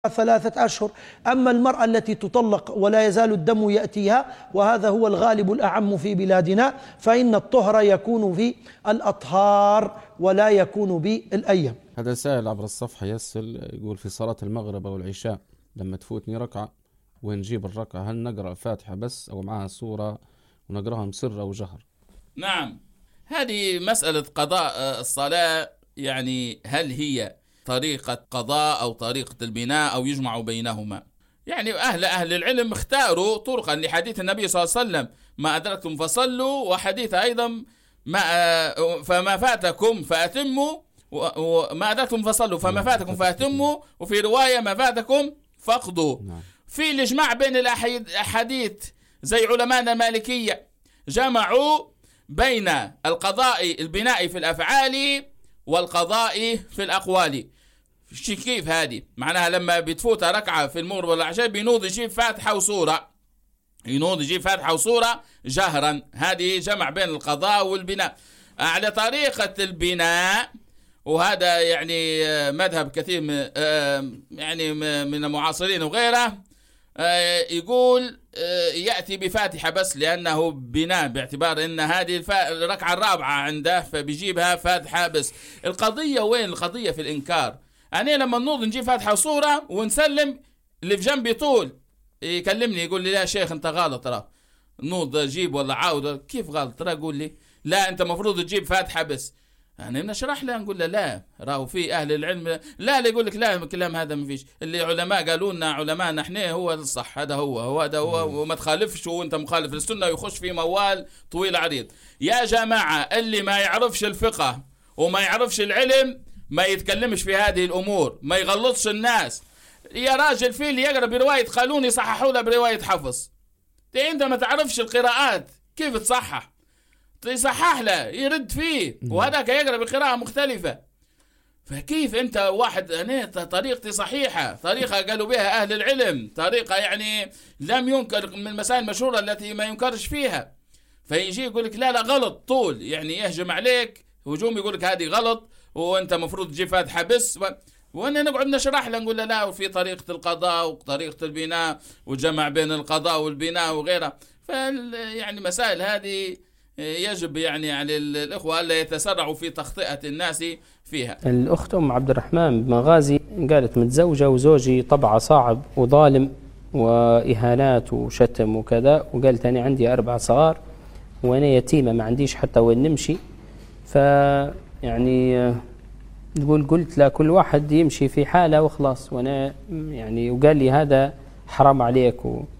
3 أشهر. أما المرأة التي تطلق ولا يزال الدم يأتيها، وهذا هو الغالب الأعم في بلادنا، فإن الطهر يكون في الأطهار ولا يكون بالأيام. هذا سائل عبر الصفحة يسأل يقول: في صلاة المغرب أو العشاء لما تفوتني ركعة ونجيب الركعة، هل نقرأ فاتحة بس أو معها سورة ونقرأها بسر أو جهر؟ نعم، هذه مسألة قضاء الصلاة، يعني هل هي طريقة قضاء أو طريقة البناء أو يجمع بينهما؟ يعني أهل العلم اختاروا طرقا لحديث النبي صلى الله عليه وسلم: ما أدركتم فصلوا، وحديث أيضا فما فاتكم فأتموا، وما أدركتم فصلوا فما فاتكم فأتموا، وفي رواية ما فاتكم فاقضوا. في الإجماع بين الأحاديث زي علماء المالكية جمعوا بين القضاء البناء في الأفعال والقضاء في الأقوال. كيف هذه؟ معناها لما بتفوت ركعة في المغرب والعشاء بينوض يجيب فاتحة وصورة، جهرا. هذه جمع بين القضاء والبناء على طريقة البناء، وهذا يعني مذهب كثير يعني من المعاصرين وغيره، يقول يأتي بفاتحة بس لأنه بناء، باعتبار أن هذه الركعة الرابعة عنده فبيجيبها فاتحة بس. القضية وين؟ القضية في الإنكار. أنا لما نوض نجيب فاتحة وصورة ونسلم، اللي في جنبي طول يكلمني يقول لي: لا شيخ أنت غلط، ترى نوض جيب ولا عاود. كيف غلط؟ ترى يقول لي: لا أنت مفروض تجيب فاتحة بس. أنا نشرح له نقول له: لا، راهو في أهل العلم لا يقول لك لا، الكلام هذا ما فيش، اللي علماء قالوا لنا علماء نحن هو الصح، هذا هو وما تخالفش، وانت مخالف للسنة، ويخش في موال طويل عريض. يا جماعة، اللي ما يعرفش الفقه وما يعرفش العلم ما يتكلمش في هذه الأمور، ما يغلطش الناس. يا راجل، في اللي يقرأ برواية قانون يصححوا له برواية حفظ. انت ما تعرفش القراءات كيف تصحح، يصحح له يرد فيه، وهذاك يقرأ بقراءة مختلفة. فكيف انت واحد؟ انا طريقتي صحيحة، طريقة قالوا بها اهل العلم، طريقة يعني لم ينكر، من المسائل المشهورة التي ما ينكرش فيها. فيجي يقول لك لا غلط، طول يعني يهجم عليك هجوم، يقول لك هذه غلط وانت مفروض تجيب فاتحة بس. وانا نقعد نشرح له نقول له لا، وفي طريقة القضاء وطريقة البناء وجمع بين القضاء والبناء وغيرها. يعني مسائل هذه يجب يعني على الإخوة ألا يتسرعوا في تخطئة الناس فيها. الأخت أم عبد الرحمن بمغازي قالت: متزوجة وزوجي طبعه صعب وظالم وإهانات وشتم وكذا، وقالت أنا عندي 4 صغار وأنا يتيمة ما عنديش حتى وين نمشي. يعني تقول قلت لا، كل واحد يمشي في حاله وخلاص، وأنا يعني وقال لي هذا حرام عليك.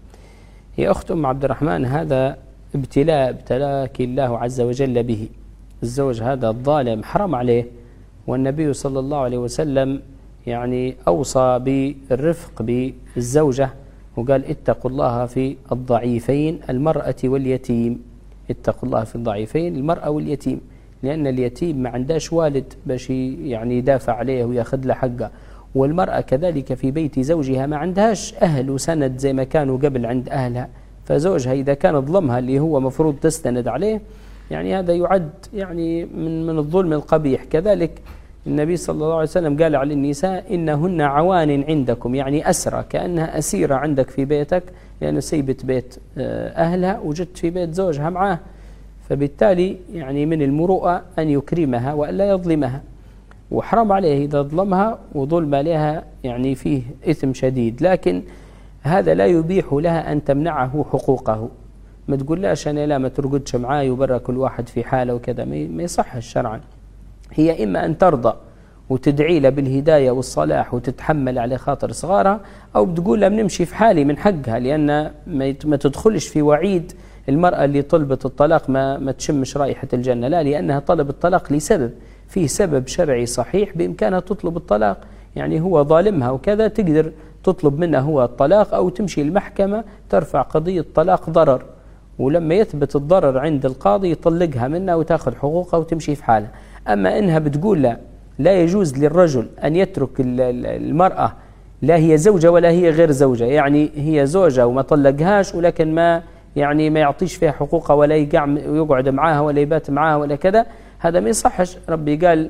يا أخت أم عبد الرحمن، هذا ابتلاء ابتلاك الله عز وجل به. الزوج هذا الظالم حرام عليه، والنبي صلى الله عليه وسلم يعني أوصى بالرفق بالزوجة وقال: اتقوا الله في الضعيفين المرأة واليتيم. اتقوا الله في الضعيفين المرأة واليتيم، لأن اليتيم ما عندهش والد باش يعني يدافع عليه وياخذ له حقه، والمرأة كذلك في بيت زوجها ما عندهاش أهل وسند زي ما كانوا قبل عند أهلها. فزوجها إذا كان ظلمها اللي هو مفروض تستند عليه، يعني هذا يعد يعني من الظلم القبيح. كذلك النبي صلى الله عليه وسلم قال على النساء: إنهن عوان عندكم، يعني أسرى، كأنها أسيرة عندك في بيتك، لأنه سيبت بيت أهلها وجدت في بيت زوجها معاه. فبالتالي يعني من المروءة أن يكرمها وألا يظلمها، وحرام عليه إذا ظلمها، وظلم عليها يعني فيه إثم شديد. لكن هذا لا يبيح لها أن تمنعه حقوقه. ما تقوللاش أنا لا ما ترقدش معاي وبرا كل واحد في حاله وكذا، ما يصح الشرعا. هي إما أن ترضى وتدعي له بالهداية والصلاح وتتحمل على خاطر صغارها، أو بتقول له بنمشي في حالي من حقها، لأن ما تدخلش في وعيد المرأة اللي طلبت الطلاق ما تشمش رائحة الجنة، لا، لأنها طلب الطلاق لسبب، فيه سبب شرعي صحيح بإمكانها تطلب الطلاق. يعني هو ظالمها وكذا، تقدر تطلب منه هو الطلاق، أو تمشي المحكمة ترفع قضية طلاق ضرر، ولما يثبت الضرر عند القاضي يطلقها منها وتأخذ حقوقها وتمشي في حالها. أما إنها بتقول لا يجوز للرجل أن يترك المرأة، لا هي زوجة ولا هي غير زوجة، يعني هي زوجة وما طلقهاش، ولكن ما يعطيش فيها حقوقها ولا يقعد معاها ولا يبات معاها ولا كذا، هذا ما يصحش. ربي قال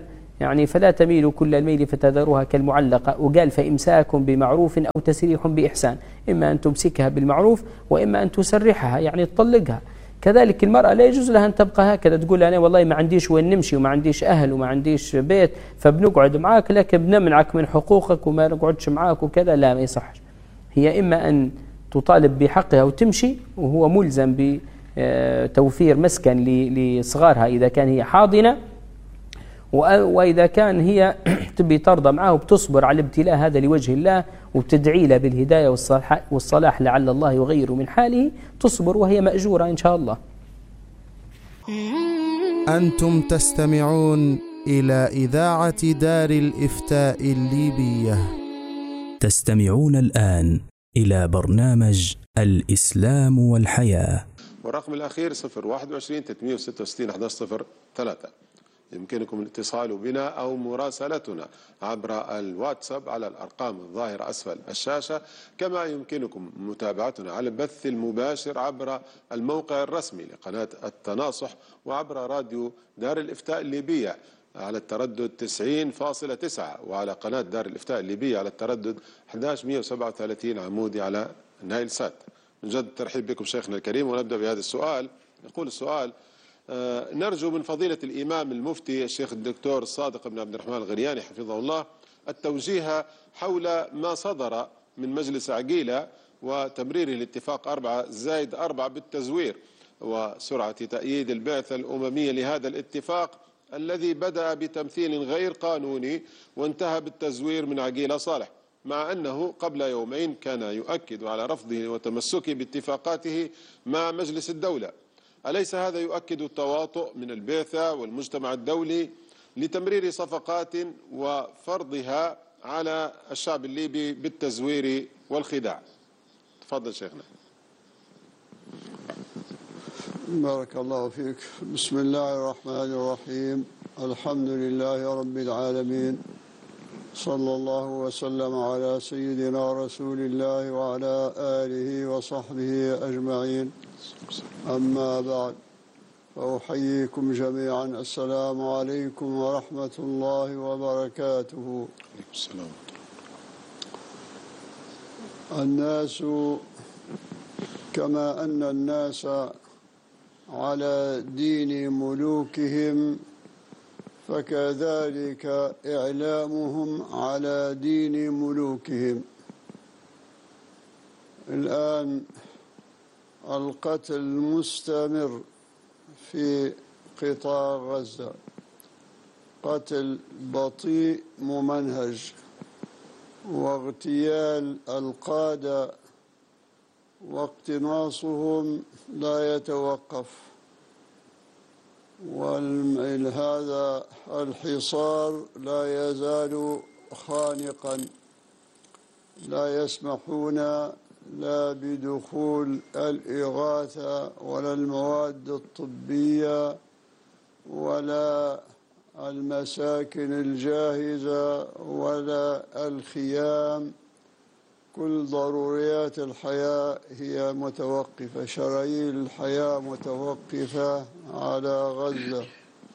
يعني فلا تميلوا كل الميل فتذروها كالمعلقة. وقال فإمساك بمعروف أو تسريح بإحسان، إما أن تمسكها بالمعروف وإما أن تسرحها يعني تطلقها. كذلك المرأة لا يجوز لها أن تبقى هكذا تقول أنا والله ما عنديش وين نمشي وما عنديش أهل وما عنديش بيت فبنقعد معاك لكن بنمنعك من حقوقك وما نقعدش معاك وكذا، لا ما يصحش. هي إما أن تطالب بحقها وتمشي وهو ملزم بتوفير مسكن لصغارها إذا كان هي حاضنة، وإذا كان هي تبي ترضى معه وبتصبر على الابتلاء هذا لوجه الله وبتدعي له بالهداية والصلاح لعل الله يغير من حاله، تصبر وهي مأجورة إن شاء الله. أنتم تستمعون إلى إذاعة دار الإفتاء الليبية. تستمعون الآن إلى برنامج الإسلام والحياة، والرقم الأخير 021 366 1103. يمكنكم الاتصال بنا أو مراسلتنا عبر الواتساب على الأرقام الظاهرة أسفل الشاشة، كما يمكنكم متابعتنا على البث المباشر عبر الموقع الرسمي لقناة التناصح وعبر راديو دار الإفتاء الليبية على التردد 90.9 وعلى قناة دار الإفتاء الليبية على التردد 1137 عمودي على نايل سات. نجد الترحيب بكم شيخنا الكريم، ونبدأ بهذا السؤال. يقول السؤال: نرجو من فضيلة الإمام المفتي الشيخ الدكتور الصادق بن عبد الرحمن الغرياني حفظه الله التوجيه حول ما صدر من مجلس عقيلة وتبريره الاتفاق 4+4 بالتزوير وسرعة تأييد البعثة الأممية لهذا الاتفاق الذي بدأ بتمثيل غير قانوني وانتهى بالتزوير من عقيلة صالح، مع أنه قبل يومين كان يؤكد على رفضه وتمسكه باتفاقاته مع مجلس الدولة. أليس هذا يؤكد التواطؤ من البعثة والمجتمع الدولي لتمرير صفقات وفرضها على الشعب الليبي بالتزوير والخداع؟ تفضل شيخنا. بارك الله فيك. بسم الله الرحمن الرحيم. الحمد لله رب العالمين، صلى الله وسلم على سيدنا رسول الله وعلى آله وصحبه أجمعين. أما بعد، فأحييكم جميعا السلام عليكم ورحمة الله وبركاته. الناس كما أن الناس على دين ملوكهم فكذلك إعلامهم على دين ملوكهم. الآن القتل مستمر في قطاع غزة، قتل بطيء ممنهج واغتيال القادة واقتناصهم لا يتوقف، وهذا الحصار لا يزال خانقا، لا يسمحون لا بدخول الإغاثة ولا المواد الطبية ولا المساكن الجاهزة ولا الخيام. كل ضروريات الحياة هي متوقفة، شرايين الحياة متوقفة على غزة.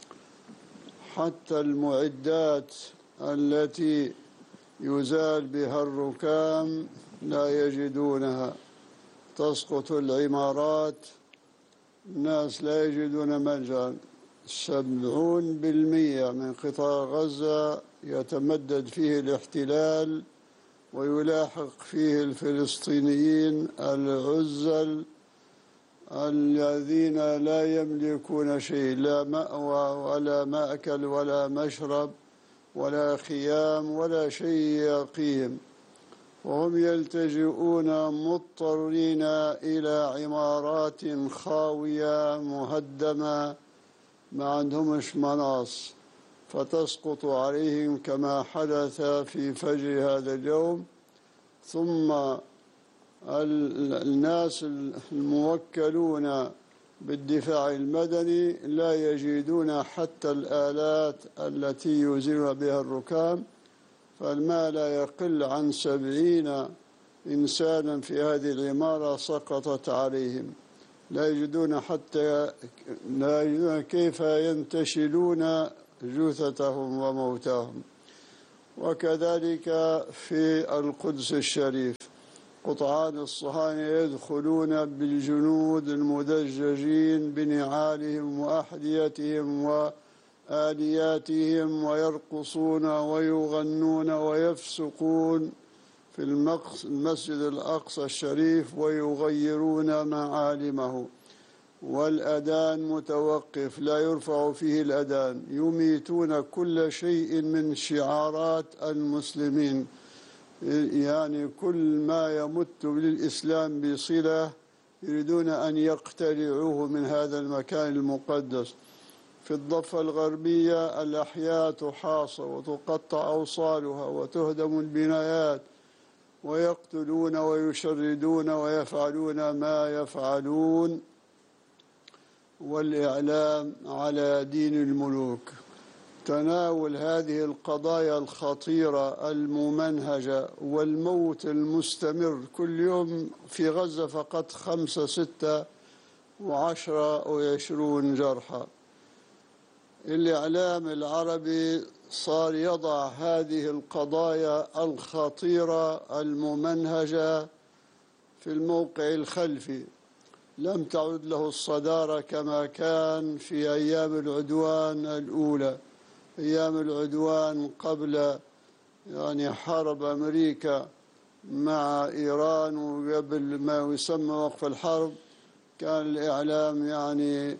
حتى المعدات التي يزال بها الركام لا يجدونها، تسقط العمارات، الناس لا يجدون ملجأ. 70% من قطاع غزة يتمدد فيه الاحتلال ويلاحق فيه الفلسطينيين العزل الذين لا يملكون شيء، لا مأوى ولا مأكل ولا مشرب ولا خيام ولا شيء يقيهم، وهم يلتجئون مضطرين إلى عمارات خاوية مهدمة ما عندهمش مناص، فتسقط عليهم كما حدث في فجر هذا اليوم. ثم الناس الموكلون بالدفاع المدني لا يجدون حتى الآلات التي يزيل بها الركام، فالماء لا يقل عن 70 إنسانا في هذه العمارة سقطت عليهم، لا يجدون كيف ينتشلون جثثهم وموتاهم. وكذلك في القدس الشريف قطعان الصهاينة يدخلون بالجنود المدججين بنعالهم وأحذيتهم وآلياتهم ويرقصون ويغنون ويفسقون في المسجد الأقصى الشريف ويغيرون معالمه، والأذان متوقف لا يرفع فيه الأذان، يميتون كل شيء من شعارات المسلمين، يعني كل ما يمت للإسلام بصلة يريدون أن يقتلعوه من هذا المكان المقدس. في الضفة الغربية الأحياء تحاصر وتقطع أوصالها وتهدم البنايات، ويقتلون ويشردون ويفعلون ما يفعلون، والإعلام على دين الملوك. تناول هذه القضايا الخطيرة الممنهجة والموت المستمر كل يوم في غزة فقط 5 6 و10 و20 جرحى. الإعلام العربي صار يضع هذه القضايا الخطيرة الممنهجة في الموقع الخلفي، لم تعد له الصدارة كما كان في أيام العدوان الأولى، أيام العدوان قبل يعني حرب أمريكا مع إيران وقبل ما يسمى وقف الحرب. كان الإعلام يعني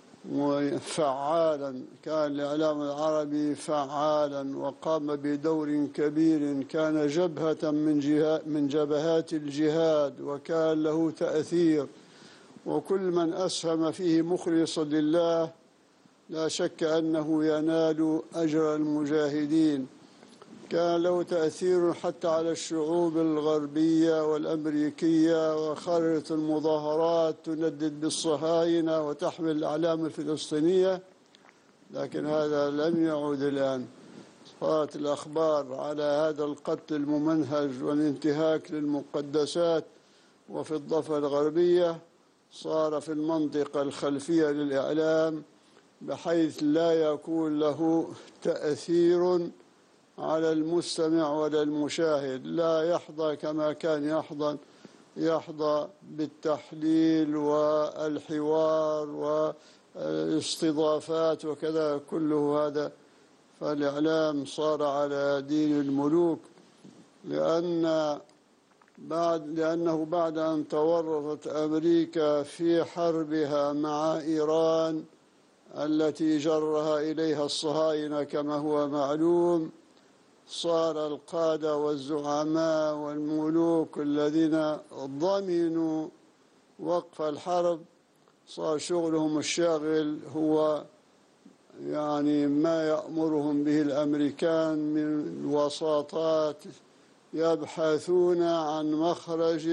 فعالا، كان الإعلام العربي فعالا وقام بدور كبير، كان جبهة من جبهات الجهاد وكان له تأثير، وكل من أسهم فيه مخلصا لله لا شك أنه ينال أجر المجاهدين. كان له تأثير حتى على الشعوب الغربية والأمريكية، وخرجت المظاهرات تندد بالصهاينة وتحمل الأعلام الفلسطينية، لكن هذا لم يعود الآن. صارت الأخبار على هذا القتل الممنهج والانتهاك للمقدسات. وفي الضفة الغربية صار في المنطقة الخلفية للإعلام بحيث لا يكون له تأثير على المستمع ولا المشاهد، لا يحظى كما كان يحظى بالتحليل والحوار والاستضافات وكذا كله هذا. فالإعلام صار على دين الملوك، لأنه بعد أن تورطت أمريكا في حربها مع إيران التي جرها إليها الصهاينة كما هو معلوم، صار القادة والزعماء والملوك الذين ضمنوا وقف الحرب صار شغلهم الشاغل هو يعني ما يأمرهم به الأمريكان من وساطات، يبحثون عن مخرج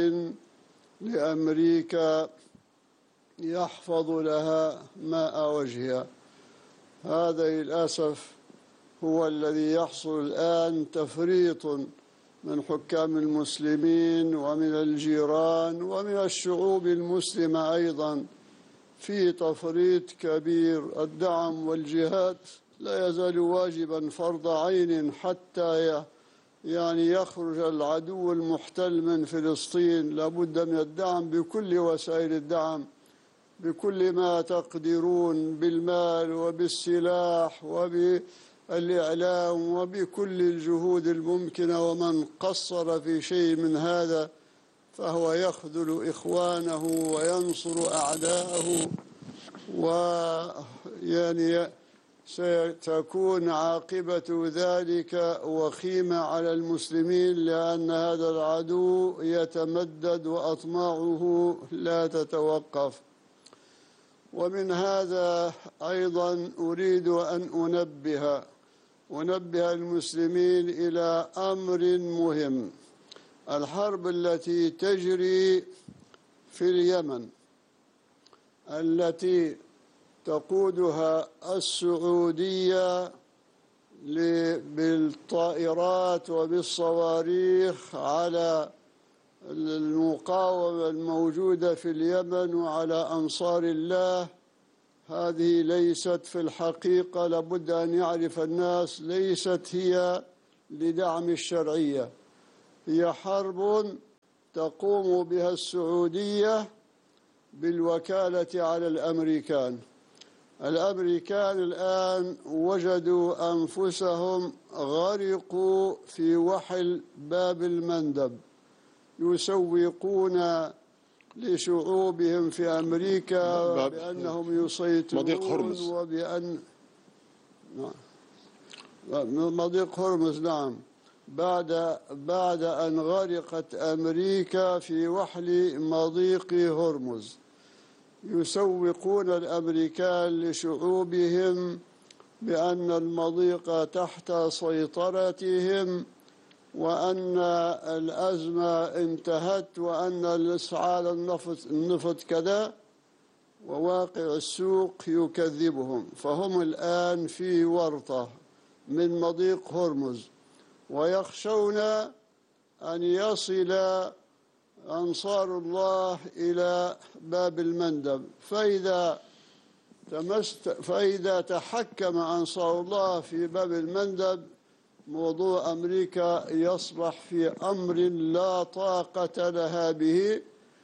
لأمريكا يحفظ لها ماء وجهها. هذا للأسف هو الذي يحصل الآن، تفريط من حكام المسلمين ومن الجيران ومن الشعوب المسلمة أيضا، في تفريط كبير. الدعم والجهاد لا يزال واجبا فرض عين حتى يعني يخرج العدو المحتل من فلسطين. لابد من الدعم بكل وسائل الدعم، بكل ما تقدرون، بالمال وبالسلاح وبالإعلام وبكل الجهود الممكنة. ومن قصر في شيء من هذا فهو يخذل إخوانه وينصر أعداءه، ويعني ستكون عاقبة ذلك وخيمة على المسلمين، لأن هذا العدو يتمدد وأطماعه لا تتوقف. ومن هذا أيضا أريد أن أنبه المسلمين إلى أمر مهم. الحرب التي تجري في اليمن التي تقودها السعودية بالطائرات وبالصواريخ على المقاومة الموجودة في اليمن وعلى أنصار الله، هذه ليست في الحقيقة، لابد أن يعرف الناس، ليست هي لدعم الشرعية، هي حرب تقوم بها السعودية بالوكالة على الأمريكان. الأمريكان الآن وجدوا أنفسهم غرقوا في وحل باب المندب، يسوقون لشعوبهم في أمريكا بأنهم يسيطرون وبأن مضيق هرمز، نعم، بعد أن غرقت أمريكا في وحل مضيق هرمز، يسوقون الأمريكان لشعوبهم بأن المضيق تحت سيطرتهم، وأن الأزمة انتهت، وأن الأسعار النفط كذا، وواقع السوق يكذبهم. فهم الآن في ورطة من مضيق هرمز، ويخشون أن يصل أنصار الله إلى باب المندب، فإذا تحكم أنصار الله في باب المندب، موضوع أمريكا يصبح في أمر لا طاقة لها به،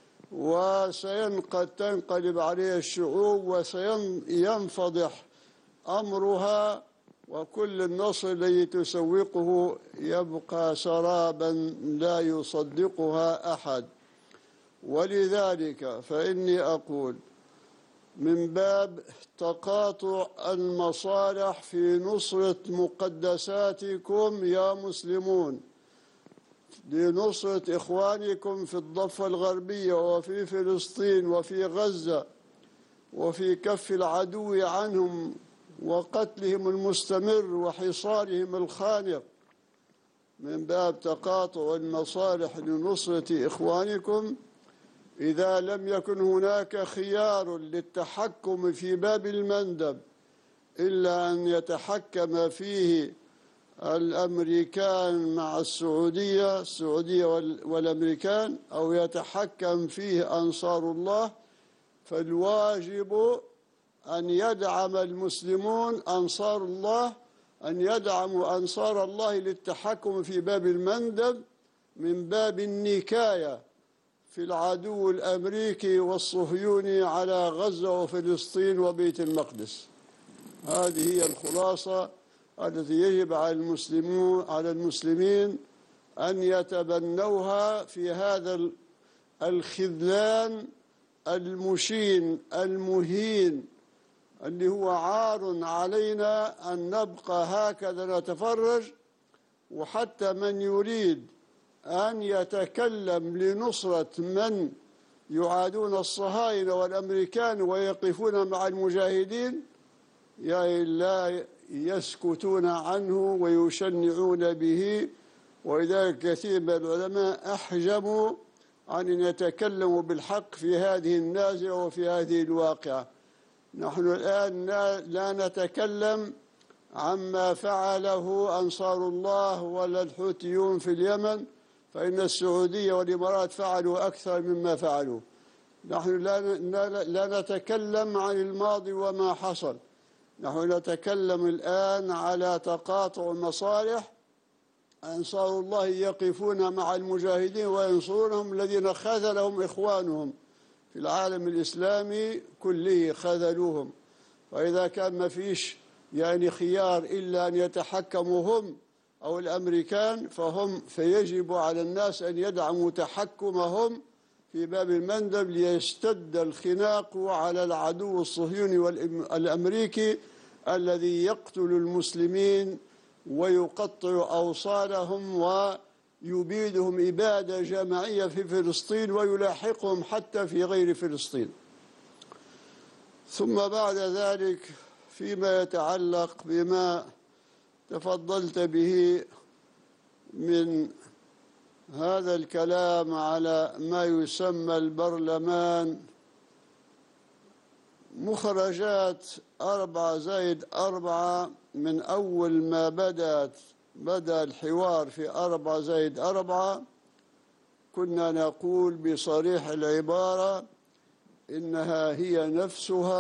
تنقلب عليه الشعوب وسينفضح أمرها، وكل النصر الذي تسوقه يبقى سرابا لا يصدقها أحد. ولذلك فإني أقول من باب تقاطع المصالح في نصرة مقدساتكم يا مسلمون، لنصرة إخوانكم في الضفة الغربية وفي فلسطين وفي غزة، وفي كف العدو عنهم وقتلهم المستمر وحصارهم الخانق، من باب تقاطع المصالح لنصرة إخوانكم، إذا لم يكن هناك خيار للتحكم في باب المندب إلا أن يتحكم فيه الأمريكان مع السعودية والأمريكان، أو يتحكم فيه أنصار الله، فالواجب أن يدعم المسلمون أنصار الله، أن يدعموا أنصار الله للتحكم في باب المندب من باب النكاية في العدو الأمريكي والصهيوني على غزة وفلسطين وبيت المقدس. هذه هي الخلاصة التي يجب على المسلمين أن يتبنوها في هذا الخذلان المشين المهين، اللي هو عار علينا أن نبقى هكذا نتفرج. وحتى من يريد أن يتكلم لنصرة من يعادون الصهاينة والأمريكان ويقفون مع المجاهدين، لا يسكتون عنه ويشنعون به. ولذلك كثير من العلماء أحجموا عن أن يتكلموا بالحق في هذه النازلة وفي هذه الواقعة. نحن الآن لا نتكلم عما فعله أنصار الله ولا الحوثيون في اليمن، فإن السعودية والإمارات فعلوا أكثر مما فعلوا. نحن لا نتكلم عن الماضي وما حصل، نحن نتكلم الآن على تقاطع مصالح. أنصار الله يقفون مع المجاهدين وينصرونهم الذين خذلهم إخوانهم في العالم الإسلامي كله، خذلوهم. فإذا كان ما فيش خيار إلا أن يتحكموا هم أو الأمريكان، فيجب على الناس أن يدعموا تحكمهم في باب المندب ليشتد الخناق على العدو الصهيوني والأمريكي الذي يقتل المسلمين ويقطع أوصالهم ويبيدهم إبادة جماعية في فلسطين ويلاحقهم حتى في غير فلسطين. ثم بعد ذلك فيما يتعلق بما تفضلت به من هذا الكلام على ما يسمى البرلمان، مخرجات 4+4 من أول ما بدأ الحوار في 4+4 كنا نقول بصريح العبارة إنها هي نفسها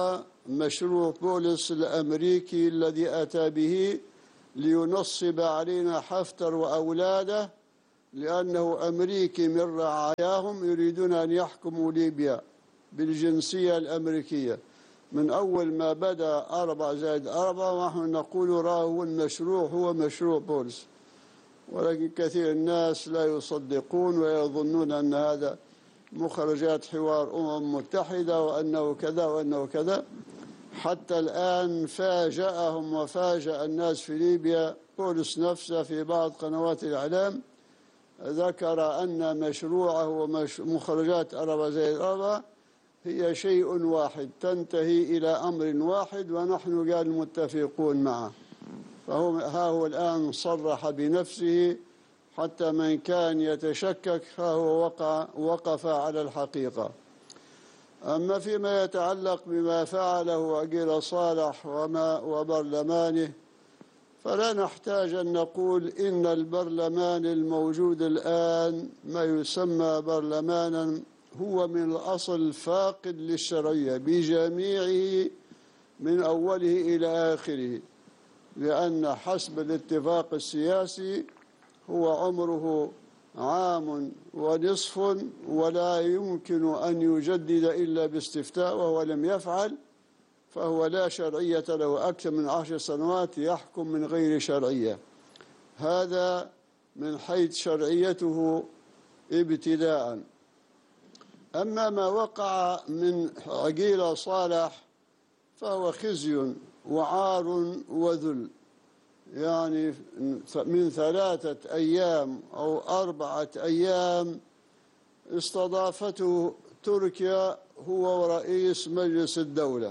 مشروع بولس الأمريكي الذي أتى به لينصب علينا حفتر وأولاده، لأنه أمريكي من رعاياهم يريدون أن يحكموا ليبيا بالجنسية الأمريكية. من أول ما بدأ 4+4 ونحن نقول راهو المشروع هو مشروع بولس، ولكن كثير الناس لا يصدقون ويظنون أن هذا مخرجات حوار متحدة وأنه كذا وأنه كذا. حتى الآن فاجأهم وفاجأ الناس في ليبيا بولس نفسه في بعض قنوات الإعلام ذكر أن مشروعه ومخرجات 4+4 هي شيء واحد تنتهي إلى أمر واحد، ونحن قال متفقون معه. فهو الآن صرح بنفسه، حتى من كان يتشكك فهو وقف على الحقيقة. أما فيما يتعلق بما فعله عقيل صالح وبرلمانه، فلا نحتاج أن نقول إن البرلمان الموجود الآن ما يسمى برلمانا هو من الأصل فاقد للشرعية بجميعه من أوله إلى آخره، لأن حسب الاتفاق السياسي هو عمره 1.5 عام ولا يمكن أن يجدد إلا باستفتاء، وهو لم يفعل، فهو لا شرعية له. أكثر من 10 سنوات يحكم من غير شرعية. هذا من حيث شرعيته ابتداء. أما ما وقع من عقيل صالح فهو خزي وعار وذل. يعني من 3 أيام أو 4 أيام استضافته تركيا هو ورئيس مجلس الدولة،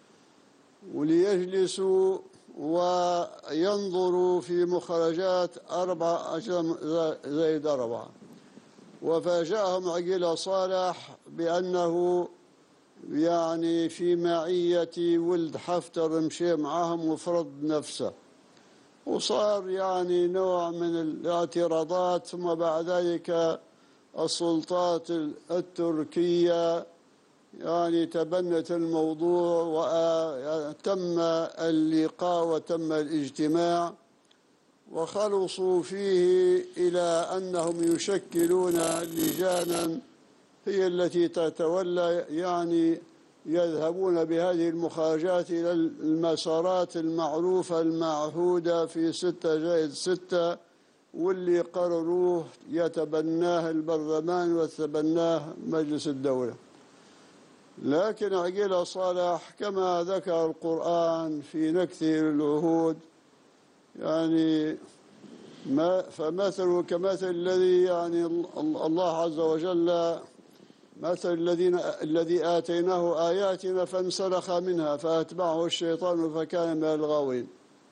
وليجلسوا وينظروا في مخرجات 4+4. وفاجأهم عقيل صالح بأنه يعني في معية ولد حفتر مشي معهم وفرض نفسه، وصار يعني نوع من الاعتراضات. ثم بعد ذلك السلطات التركية يعني تبنت الموضوع وتم اللقاء وتم الاجتماع، وخلصوا فيه إلى أنهم يشكلون لجانا هي التي تتولى، يعني يذهبون بهذه المخرجات إلى المسارات المعروفة المعهودة في 6+6، واللي قرروه يتبناه البرلمان ويتبناه مجلس الدولة. لكن عقيل صالح كما ذكر القرآن في نكثه العهود، يعني فمثله كمثل الذي يعني الله عز وجل مثل الذي آتيناه آياتنا فانسلخ منها فأتبعه الشيطان فكان من الغاوين.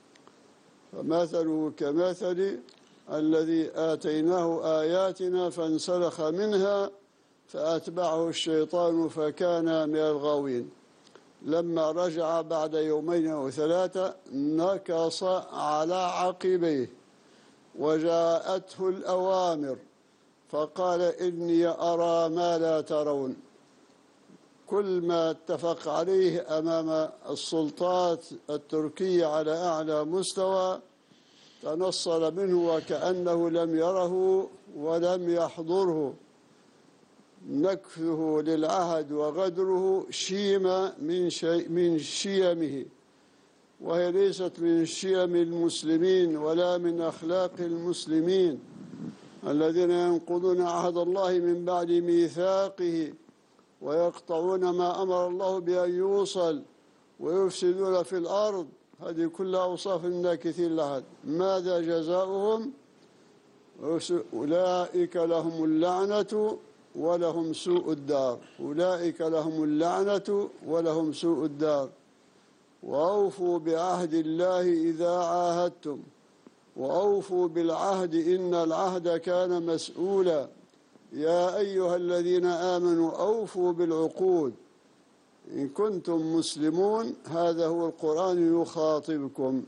فمثله كمثل الذي آتيناه آياتنا فانسلخ منها فأتبعه الشيطان فكان من الغاوين. لما رجع بعد 2 أو 3 نكص على عقبيه وجاءته الأوامر فقال إني أرى ما لا ترون. كل ما اتفق عليه أمام السلطات التركية على أعلى مستوى تنصل منه وكأنه لم يره ولم يحضره. نكثه للعهد وغدره شيمة من شيمه، وهي ليست من شيم المسلمين ولا من أخلاق المسلمين الذين ينقضون عهد الله من بعد ميثاقه ويقطعون ما أمر الله بأن يوصل ويفسدون في الأرض. هذه كلها أوصاف الناكثين لها. ماذا جزاؤهم؟ أولئك لهم اللعنة ولهم سوء الدار. أولئك لهم اللعنة ولهم سوء الدار. وأوفوا بعهد الله إذا عاهدتم وأوفوا بالعهد إن العهد كان مسؤولا. يا أيها الذين آمنوا أوفوا بالعقود إن كنتم مسلمون. هذا هو القرآن يخاطبكم.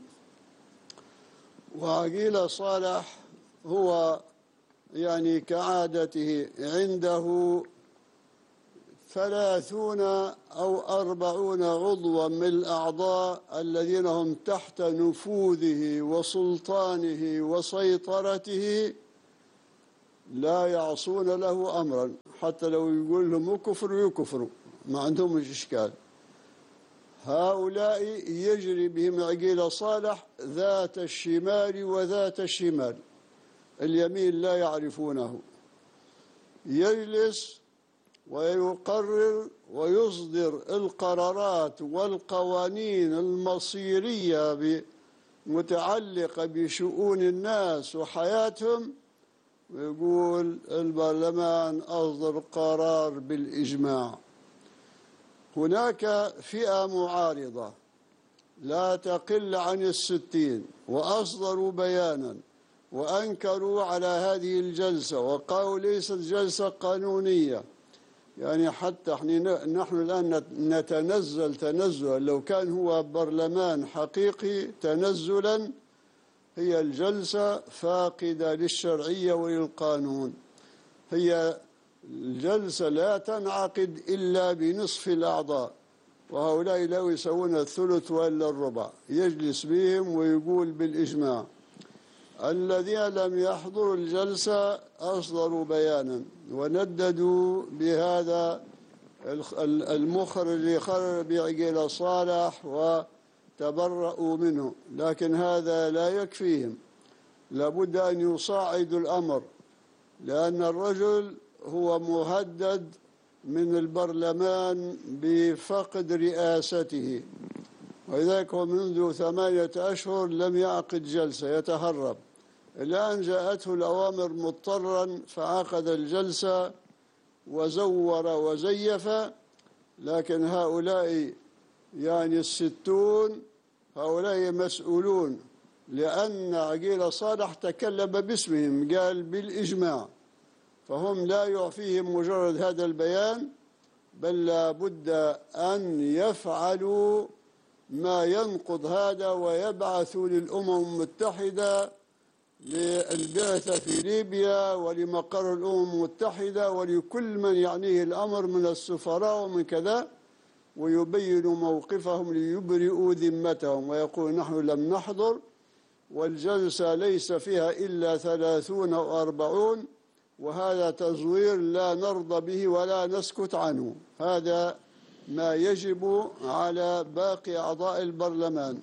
وعقيل صالح هو يعني كعادته عنده 30 أو 40 عضوا من الأعضاء الذين هم تحت نفوذه وسلطانه وسيطرته لا يعصون له أمرا، حتى لو يقول لهم يكفروا يكفروا، ما عندهم إشكال. هؤلاء يجري بهم عقيل صالح ذات الشمال وذات الشمال، اليمين لا يعرفونه، يجلس ويقرر ويصدر القرارات والقوانين المصيرية متعلقة بشؤون الناس وحياتهم، ويقول البرلمان أصدر قرار بالإجماع. هناك فئة معارضة لا تقل عن 60 وأصدروا بيانا وأنكروا على هذه الجلسة وقالوا ليست جلسة قانونية. يعني حتى نحن الآن نتنزل تنزلا، لو كان هو برلمان حقيقي تنزلا، هي الجلسة فاقدة للشرعية وللقانون. هي الجلسة لا تنعقد إلا بنصف الأعضاء، وهؤلاء لا يسوون الثلث ولا الربع، يجلس بهم ويقول بالإجماع. الذين لم يحضروا الجلسة أصدروا بيانا ونددوا بهذا المخرج اللي خرج بعقيل صالح وتبرؤوا منه، لكن هذا لا يكفيهم، لابد أن يصاعدوا الأمر، لأن الرجل هو مهدد من البرلمان بفقد رئاسته، ولذلك هو منذ 8 أشهر لم يعقد جلسة، يتهرب. الآن جاءته الأوامر مضطرا فعقد الجلسة وزور وزيف. لكن هؤلاء يعني 60 هؤلاء مسؤولون، لأن عقيل صالح تكلم باسمهم، قال بالإجماع، فهم لا يعفيهم مجرد هذا البيان، بل لابد أن يفعلوا ما ينقض هذا ويبعثوا للأمم المتحدة للبعثة في ليبيا ولمقر الأمم المتحدة ولكل من يعنيه الأمر من السفراء ومن كذا، ويبينوا موقفهم ليبرئوا ذمتهم ويقول نحن لم نحضر، والجلسة ليس فيها إلا 30 أو 40، وهذا تزوير لا نرضى به ولا نسكت عنه. هذا ما يجب على باقي أعضاء البرلمان.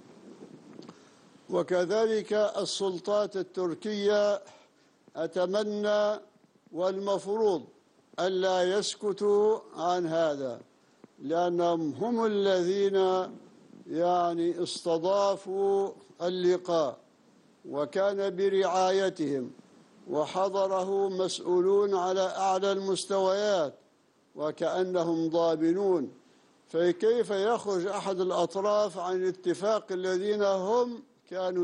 وكذلك السلطات التركية أتمنى والمفروض ألا يسكتوا عن هذا، لأنهم هم الذين يعني استضافوا اللقاء وكان برعايتهم وحضره مسؤولون على أعلى المستويات وكأنهم ضامنون، فكيف يخرج أحد الأطراف عن الاتفاق الذين هم كانوا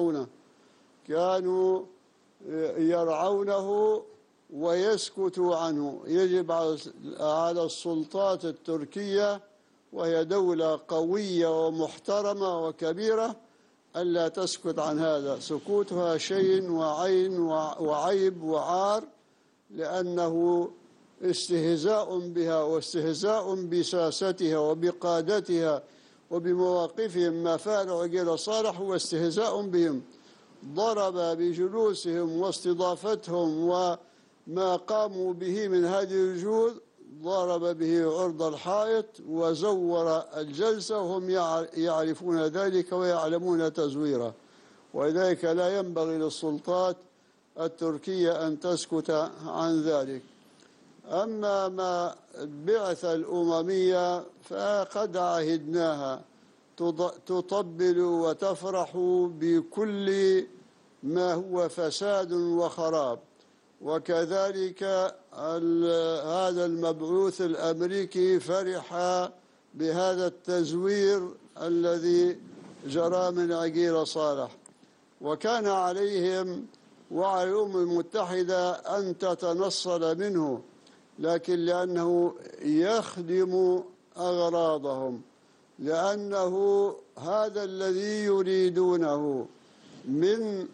يرعونه ويسكتوا عنه؟ يجب على السلطات التركية، وهي دولة قوية ومحترمة وكبيرة، ألا تسكت عن هذا. سكوتها شيء وعين وعيب وعار، لأنه استهزاء بها واستهزاء بساستها وبقادتها وبمواقفهم. ما فعل عقيل صالح هو استهزاء بهم، ضرب بجلوسهم واستضافتهم وما قاموا به من هذه الجهود، ضرب به عرض الحائط وزور الجلسة، وهم يعرفون ذلك ويعلمون تزويره. ولذلك لا ينبغي للسلطات التركية أن تسكت عن ذلك. أما ما البعثة الأممية فقد عهدناها تطبل وتفرح بكل ما هو فساد وخراب، وكذلك هذا المبعوث الأمريكي فرح بهذا التزوير الذي جرى من عقيل صالح، وكان عليهم وعلى الأمم المتحدة أن تتنصل منه، لكن لأنه يخدم أغراضهم، لأنه هذا الذي يريدونه من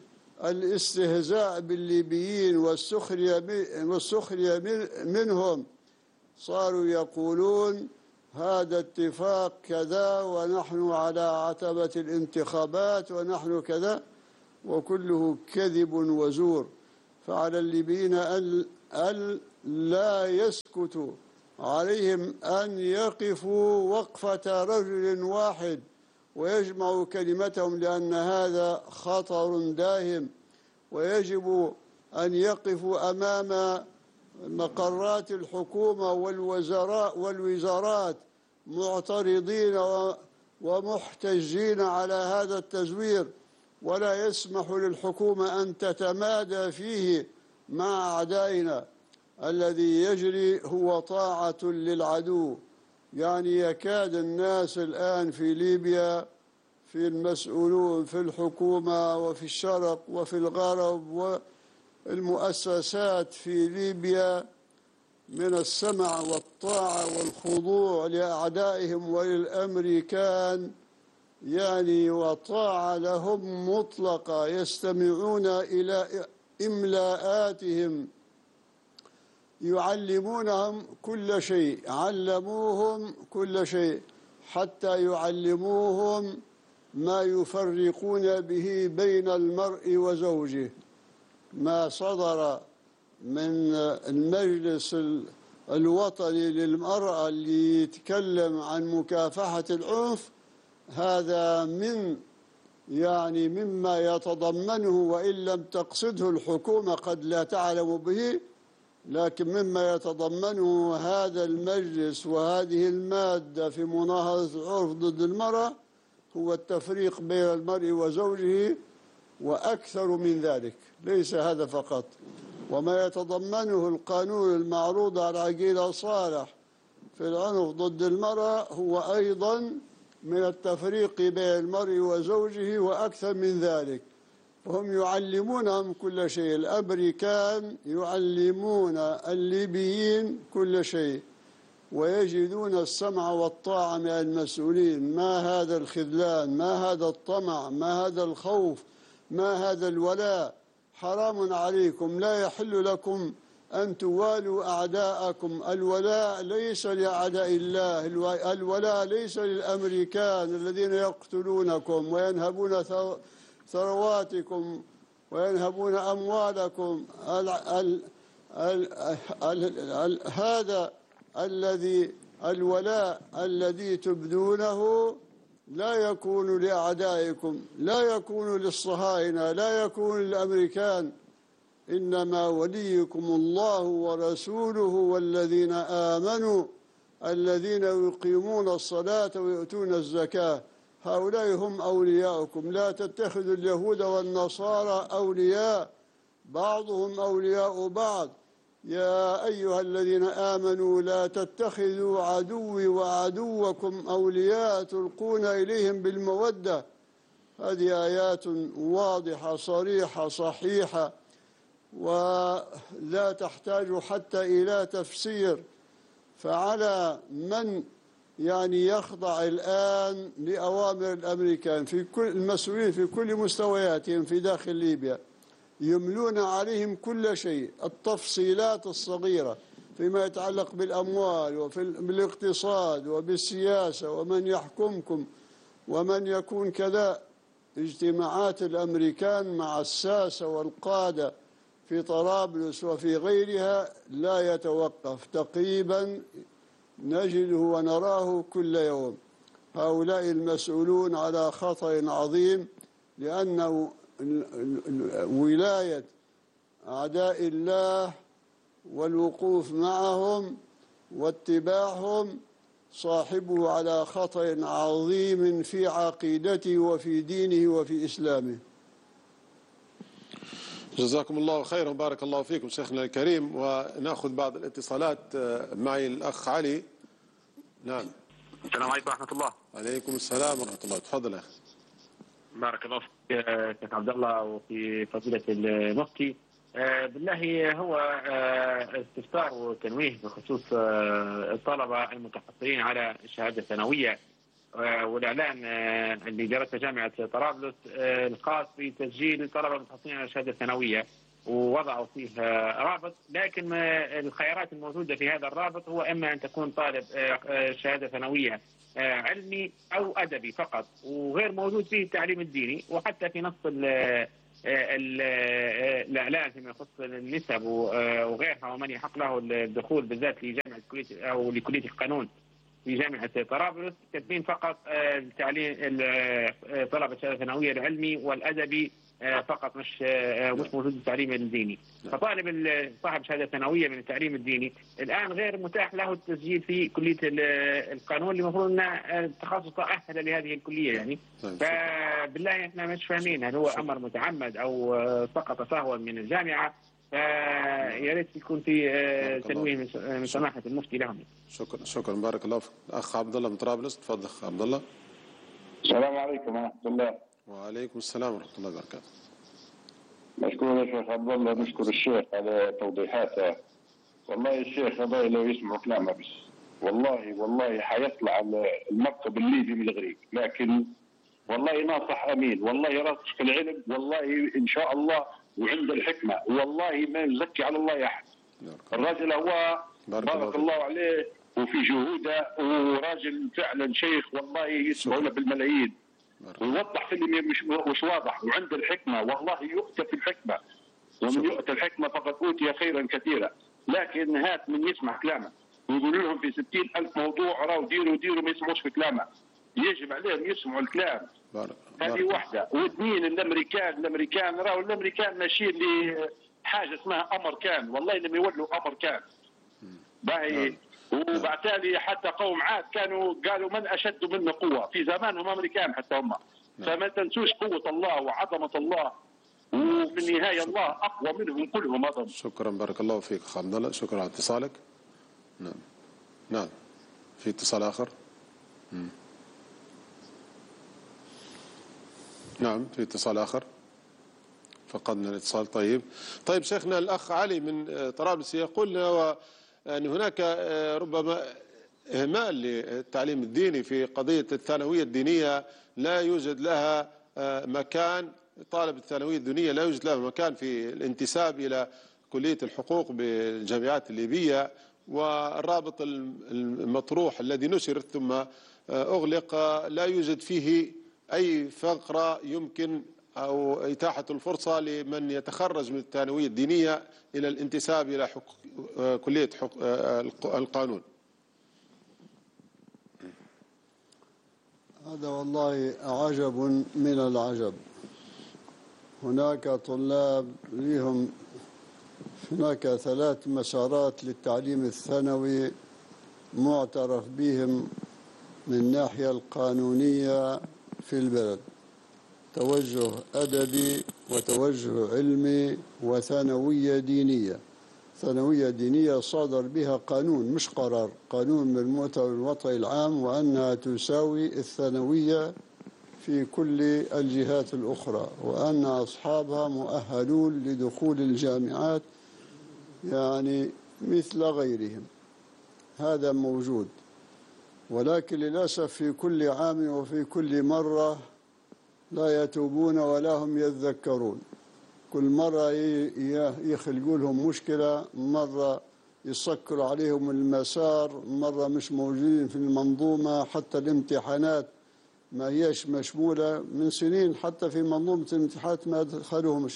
الاستهزاء بالليبيين والسخرية منهم صاروا يقولون هذا اتفاق كذا ونحن على عتبة الانتخابات ونحن كذا، وكله كذب وزور. فعلى الليبيين أن لا يسكتوا، عليهم أن يقفوا وقفة رجل واحد ويجمعوا كلمتهم، لأن هذا خطر داهم. ويجب أن يقفوا أمام مقرات الحكومة والوزارات معترضين ومحتجين على هذا التزوير، ولا يسمح للحكومة أن تتمادى فيه مع أعدائنا. الذي يجري هو طاعة للعدو. يعني يكاد الناس الآن في ليبيا، في المسؤولون في الحكومة وفي الشرق وفي الغرب والمؤسسات في ليبيا، من السمع والطاعة والخضوع لأعدائهم وللأمريكان، يعني وطاعة لهم مطلقة، يستمعون إلى إملاءاتهم، يعلمونهم كل شيء، علموهم كل شيء حتى يعلموهم ما يفرقون به بين المرء وزوجه. ما صدر من المجلس الوطني للمرأة اللي يتكلم عن مكافحة العنف، هذا مما يتضمنه، وإن لم تقصده الحكومة قد لا تعلم به، لكن مما يتضمنه هذا المجلس وهذه المادة في مناهضة العنف ضد المرأة هو التفريق بين المرء وزوجه، وأكثر من ذلك. ليس هذا فقط، وما يتضمنه القانون المعروض على عقيلة صالح في العنف ضد المرأة هو أيضا من التفريق بين المرء وزوجه وأكثر من ذلك. وهم يعلمونهم كل شيء، الأمريكان يعلمون الليبيين كل شيء، ويجدون السمع والطاعة من المسؤولين. ما هذا الخذلان، ما هذا الطمع، ما هذا الخوف، ما هذا الولاء. حرام عليكم، لا يحل لكم أن توالوا أعداءكم. الولاء ليس لأعداء الله، الولاء ليس للأمريكان الذين يقتلونكم وينهبون ثرواتكم وينهبون أموالكم. هذا الولاء الذي تبدونه لا يكون لأعدائكم، لا يكون للصهاينة، لا يكون للأمريكان. إنما وليكم الله ورسوله والذين آمنوا الذين يقيمون الصلاة ويؤتون الزكاة، هؤلاء هم أولياؤكم. لا تتخذوا اليهود والنصارى أولياء، بعضهم أولياء بعض. يا أيها الذين آمنوا لا تتخذوا عدوي وعدوكم أولياء تلقون إليهم بالمودة. هذه آيات واضحة صريحة صحيحة، ولا تحتاج حتى إلى تفسير. فعلى من يخضع الآن لأوامر الأمريكان في كل المسؤولين في كل مستوياتهم في داخل ليبيا، يملون عليهم كل شيء، التفصيلات الصغيرة فيما يتعلق بالأموال وبالاقتصاد وبالسياسة ومن يحكمكم ومن يكون كذا. اجتماعات الأمريكان مع الساسة والقادة في طرابلس وفي غيرها لا يتوقف، تقريبا نجده ونراه كل يوم. هؤلاء المسؤولون على خطر عظيم، لأنه ولاية أعداء الله والوقوف معهم واتباعهم صاحبه على خطر عظيم في عقيدته وفي دينه وفي إسلامه. جزاكم الله خيرا وبارك الله فيكم شيخنا الكريم. ونأخذ بعض الاتصالات. معي الأخ علي. نعم. السلام عليكم ورحمة الله. عليكم السلام ورحمة الله. تفضل أخي. بارك الله فيك شيخ عبد الله وفي فضيلة المفتي. بالله هو استفسار وتنويه بخصوص الطلبة المتحصلين على الشهادة الثانوية والإعلان اللي جرته جامعة طرابلس الخاص بتسجيل الطلبة المتحصلين على الشهادة الثانوية. ووضعوا فيه رابط، لكن الخيارات الموجودة في هذا الرابط هو إما أن تكون طالب شهادة ثانوية علمي أو أدبي فقط، وغير موجود فيه التعليم الديني. وحتى في نص الإعلان فيما يخص النسب وغيرها ومن يحق له الدخول بالذات لجامعة أو لكلية القانون في جامعة طرابلس كاتبين فقط التعليم طلبة الشهادة الثانوية العلمي والأدبي فقط، مش موجود التعليم الديني. فطالب صاحب شهادة ثانوية من التعليم الديني الآن غير متاح له التسجيل في كلية القانون اللي المفروض أن تخصص أهل لهذه الكلية يعني. فبالله احنا مش فاهمين هل هو أمر متعمد أو سقط سهوا من الجامعة. يا ريت يكون في تنويه من سماحة المفتي لهم. شكرا بارك الله فيك. أخ عبد الله من طرابلس، تفضل أخ عبد الله. السلام عليكم ورحمة الله. وعليكم السلام ورحمة الله وبركاته. مشكور يا شيخ عبد الله، نشكر الشيخ على توضيحاته. والله الشيخ هذا لو يسمعوا كلامه بس والله حيطلع المركب الليبي من الغريق، لكن والله ناصح امين، والله راسخ في العلم، والله ان شاء الله وعند الحكمه، والله ما نزكي على الله احد. الراجل هو بارك الله عليه وفي جهوده، وراجل فعلا شيخ والله يسمعونه بالملايين، ويوضح في اللي مش واضح، وعند الحكمه والله يؤتى في الحكمه، ومن يؤتى الحكمه فقد اوتي خيرا كثيرا. لكن هات من يسمع كلامه ويقولوا لهم في 60,000 موضوع راهو ديروا ما يسمعوش في كلامه، يجب عليهم يسمعوا الكلام. هذه واحده. واثنين الامريكان راهو الامريكان ماشيين لحاجه اسمها امريكان، والله لم يولوا امريكان باهي. وبعتالي حتى قوم عاد كانوا قالوا من اشد منا قوه في زمانهم امريكان حتى هم. فما تنسوش قوه الله وعظمه الله، وفي النهايه الله اقوى منهم كلهم اظن. شكرا بارك الله فيك اخ عبد الله، شكرا على اتصالك. نعم في اتصال اخر. نعم في اتصال اخر، فقدنا الاتصال. طيب شيخنا الاخ علي من طرابلس يقول أن هناك ربما إهمال للتعليم الديني في قضية الثانوية الدينية، لا يوجد لها مكان. طالب الثانوية الدينية لا يوجد لها مكان في الانتساب إلى كلية الحقوق بالجامعات الليبية، والرابط المطروح الذي نشر ثم أغلق لا يوجد فيه أي فقرة يمكن أو إتاحة الفرصة لمن يتخرج من الثانوية الدينية إلى الانتساب إلى كلية القانون. هذا والله عجب من العجب. هناك طلاب لهم هناك 3 مسارات للتعليم الثانوي معترف بهم من الناحية القانونية في البلد: توجه أدبي وتوجه علمي وثانوية دينية. ثانوية دينية صادر بها قانون مش قرار، قانون من الوطأ العام، وأنها تساوي الثانوية في كل الجهات الأخرى، وأن أصحابها مؤهلون لدخول الجامعات يعني مثل غيرهم. هذا موجود، ولكن للأسف في كل عام وفي كل مرة لا يتوبون ولا هم يتذكرون. كل مرة يخلقوا لهم مشكلة، مرة يسكروا عليهم المسار، مرة مش موجودين في المنظومة. حتى الامتحانات ما هيش مشمولة من سنين، حتى في منظومة الامتحانات ما دخلوهمش.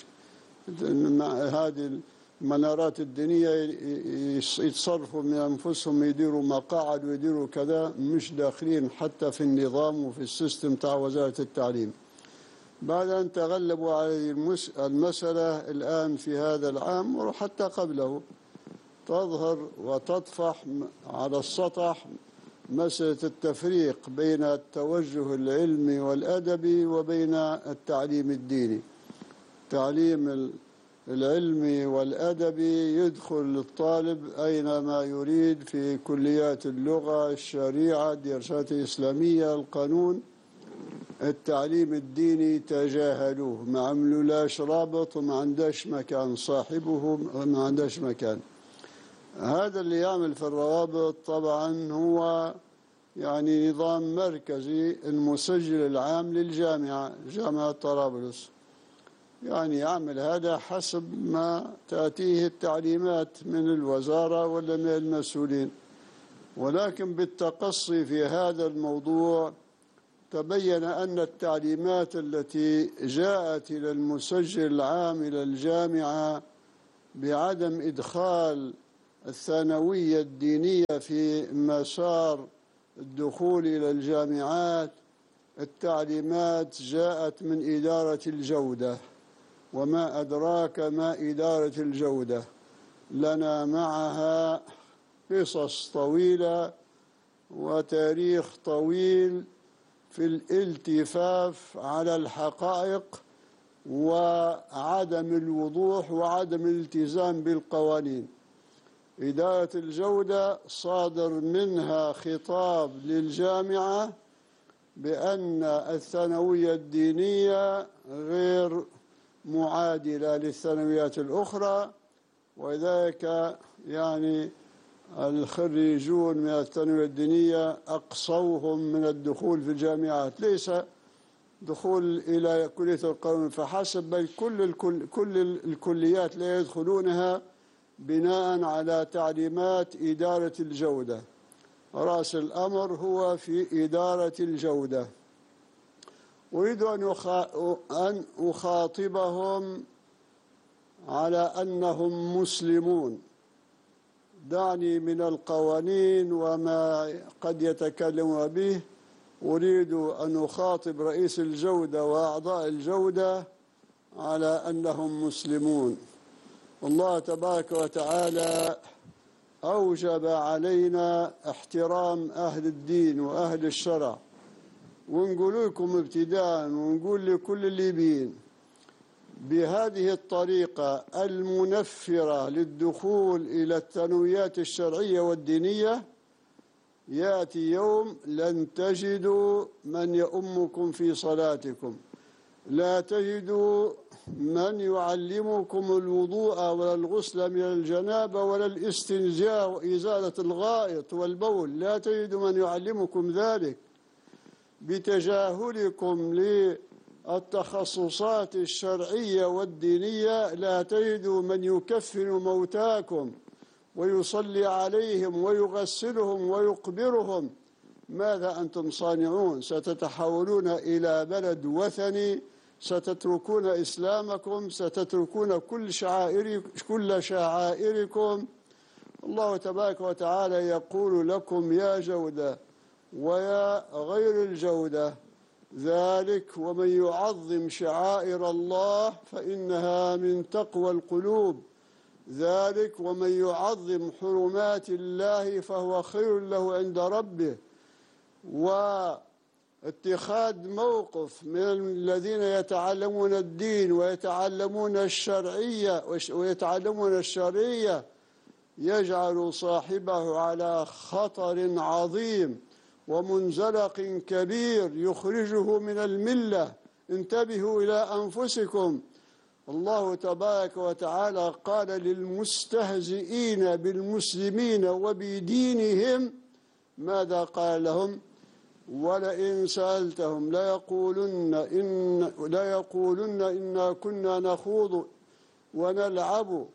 هذه المنارات الدينية يتصرفوا من أنفسهم، يديروا مقاعد ويديروا كذا، مش داخلين حتى في النظام وفي السيستم تاع وزارة التعليم. بعد أن تغلبوا على المسألة الآن في هذا العام وحتى قبله، تظهر وتطفح على السطح مسألة التفريق بين التوجه العلمي والأدبي وبين التعليم الديني. التعليم العلمي والأدبي يدخل الطالب أينما يريد في كليات اللغة، الشريعة، الدراسات الإسلامية، القانون. التعليم الديني تجاهلوه، ما عملولاش رابط وما عنداش مكان، صاحبه ما عنداش مكان. هذا اللي يعمل في الروابط طبعا هو يعني نظام مركزي، المسجل العام للجامعة، جامعة طرابلس. يعني يعمل هذا حسب ما تأتيه التعليمات من الوزارة ولا من المسؤولين. ولكن بالتقصي في هذا الموضوع تبين أن التعليمات التي جاءت إلى المسجل العام إلى الجامعة بعدم إدخال الثانوية الدينية في مسار الدخول إلى الجامعات، التعليمات جاءت من إدارة الجودة، وما أدراك ما إدارة الجودة، لنا معها قصص طويلة وتاريخ طويل في الالتفاف على الحقائق وعدم الوضوح وعدم الالتزام بالقوانين. إدارة الجودة صادر منها خطاب للجامعة بأن الثانوية الدينية غير معادلة للثانويات الأخرى، وذلك يعني الخريجون من الثانوية الدينية أقصوهم من الدخول في الجامعات، ليس دخول إلى كلية القانون فحسب، بل كل الكليات لا يدخلونها بناء على تعليمات إدارة الجودة. رأس الأمر هو في إدارة الجودة. أريد أن أخاطبهم على أنهم مسلمون. دعني من القوانين وما قد يتكلمون به. أريد أن أخاطب رئيس الجودة وأعضاء الجودة على أنهم مسلمون. الله تبارك وتعالى أوجب علينا احترام أهل الدين وأهل الشرع. ونقول لكم ابتداء ونقول لكل الليبيين بهذه الطريقة المنفرة للدخول إلى الثانويات الشرعية والدينية يأتي يوم لن تجدوا من يؤمكم في صلاتكم، لا تجدوا من يعلمكم الوضوء ولا الغسل من الجنابة ولا الاستنجاء وإزالة الغائط والبول، لا تجدوا من يعلمكم ذلك. بتجاهلكم للتخصصات الشرعية والدينية لا تجدوا من يكفن موتاكم ويصلي عليهم ويغسلهم ويقبرهم. ماذا أنتم صانعون؟ ستتحولون إلى بلد وثني، ستتركون إسلامكم، ستتركون كل شعائركم. الله تبارك وتعالى يقول لكم يا جودة ويا غير الجودة ذلك ومن يعظم شعائر الله فإنها من تقوى القلوب، ذلك ومن يعظم حرمات الله فهو خير له عند ربه. واتخاذ موقف من الذين يتعلمون الدين ويتعلمون الشرعية يجعل صاحبه على خطر عظيم ومنزلق كبير يخرجه من الملة. انتبهوا إلى أنفسكم. الله تبارك وتعالى قال للمستهزئين بالمسلمين وبدينهم ماذا قال لهم؟ ولئن سألتهم ليقولن إنا كنا نخوض ونلعب.